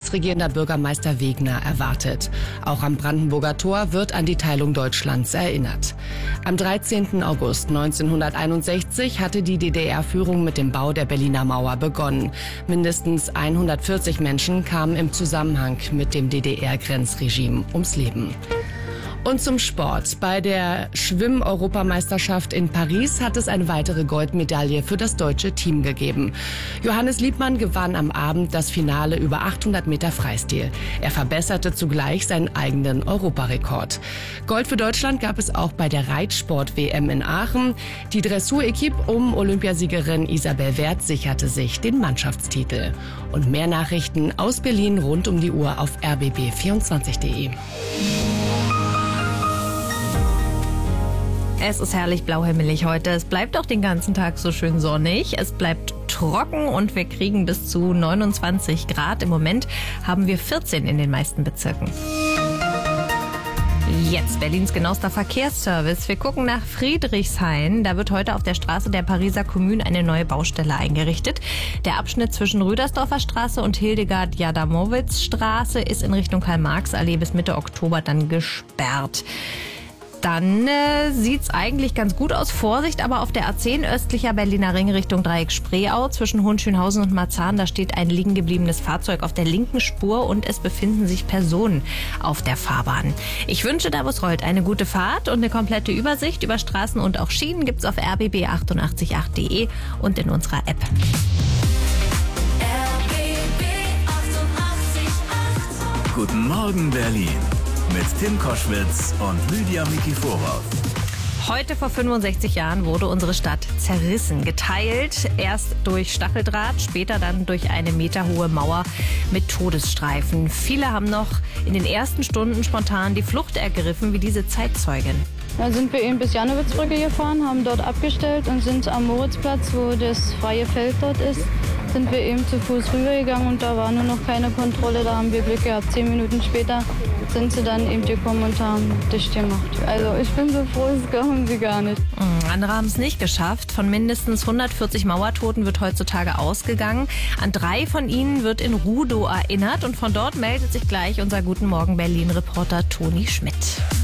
jetzt regierender Bürgermeister Wegner erwartet. Auch am Brandenburger Tor wird an die Teilung Deutschlands erinnert. Am 13. August 1961 hatte die DDR-Führung mit dem Bau der Berliner Mauer begonnen. Mindestens 140 Menschen kamen im Zusammenhang mit dem DDR-Grenzregime ums Leben. Und zum Sport. Bei der Schwimm-Europameisterschaft in Paris hat es eine weitere Goldmedaille für das deutsche Team gegeben. Johannes Liebmann gewann am Abend das Finale über 800 Meter Freistil. Er verbesserte zugleich seinen eigenen Europarekord. Gold für Deutschland gab es auch bei der Reitsport-WM in Aachen. Die Dressur-Equipe um Olympiasiegerin Isabel Werth sicherte sich den Mannschaftstitel. Und mehr Nachrichten aus Berlin rund um die Uhr auf rbb24.de. Es ist herrlich blauhimmelig heute. Es bleibt auch den ganzen Tag so schön sonnig. Es bleibt trocken und wir kriegen bis zu 29 Grad. Im Moment haben wir 14 in den meisten Bezirken. Jetzt Berlins genauester Verkehrsservice. Wir gucken nach Friedrichshain. Da wird heute auf der Straße der Pariser Kommune eine neue Baustelle eingerichtet. Der Abschnitt zwischen Rüdersdorfer Straße und Hildegard-Jadamowitz-Straße ist in Richtung Karl-Marx-Allee bis Mitte Oktober dann gesperrt. Dann sieht's eigentlich ganz gut aus. Vorsicht aber auf der A10 östlicher Berliner Ring Richtung Dreieck Spreeau zwischen Hohenschönhausen und Marzahn. Da steht ein liegen gebliebenes Fahrzeug auf der linken Spur und es befinden sich Personen auf der Fahrbahn. Ich wünsche da, wo es rollt, eine gute Fahrt und eine komplette Übersicht über Straßen und auch Schienen gibt's auf rbb888.de und in unserer App. RBB 888. Guten Morgen Berlin mit Tim Koschwitz und Lydia Mikiforov. Heute vor 65 Jahren wurde unsere Stadt zerrissen, geteilt, erst durch Stacheldraht, später dann durch eine meterhohe Mauer mit Todesstreifen. Viele haben noch in den ersten Stunden spontan die Flucht ergriffen, wie diese Zeitzeugin. Da sind wir eben bis Jannowitzbrücke gefahren, haben dort abgestellt und sind am Moritzplatz, wo das freie Feld dort ist, sind wir eben zu Fuß rübergegangen und da war nur noch keine Kontrolle, da haben wir Glück gehabt. 10 Minuten später sind sie dann eben gekommen und haben dicht gemacht. Also ich bin so froh, das glauben sie gar nicht. Andere haben es nicht geschafft. Von mindestens 140 Mauertoten wird heutzutage ausgegangen. An 3 von ihnen wird in Rudow erinnert und von dort meldet sich gleich unser Guten Morgen Berlin-Reporter Toni Schmidt.